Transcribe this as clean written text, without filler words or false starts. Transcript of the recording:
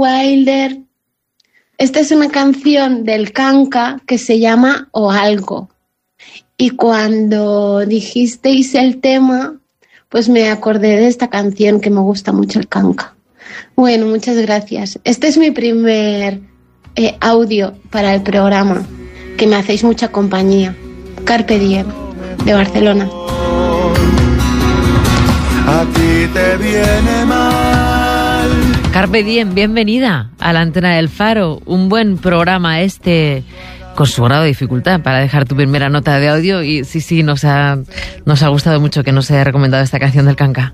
Wilder. Esta es una canción del Kanka que se llama O Algo. Y cuando dijisteis el tema, pues me acordé de esta canción que me gusta mucho, el Kanka. Bueno, muchas gracias. Este es mi primer audio para el programa, que me hacéis mucha compañía. Carpe Diem, de Barcelona. A ti te viene mal. Carpe Diem, bienvenida a la antena del Faro. Un buen programa con su grado de dificultad para dejar tu primera nota de audio. Y sí, nos ha gustado mucho que nos haya recomendado esta canción del Kanka.